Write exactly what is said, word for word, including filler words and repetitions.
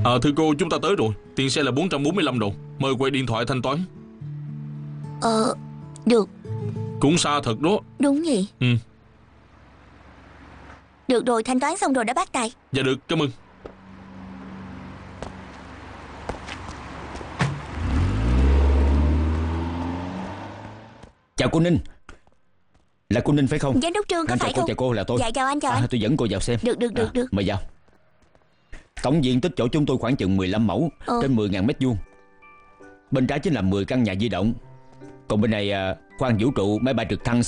À, thưa cô, chúng ta tới rồi. Tiền xe là bốn trăm bốn mươi lăm đồng. Mời quay điện thoại thanh toán. Ờ, được. Cũng xa thật đó. Đúng nhỉ? Ừ. Được rồi, thanh toán xong rồi đó bác Tài. Dạ được, cảm ơn. Chào cô Ninh. Là cô Ninh phải không? Giám đốc Trương có Anh phải chào cô, không? chào cô, là tôi. Dạ chào anh, chào à, anh. Tôi dẫn cô vào xem. Được, được, được, à, được. Mời vào. Tổng diện tích chỗ chúng tôi khoảng chừng mười lăm mẫu, ờ. trên mười nghìn mét vuông. Bên trái chính là mười căn nhà di động. Còn bên này à, khoang vũ trụ máy bay trực thăng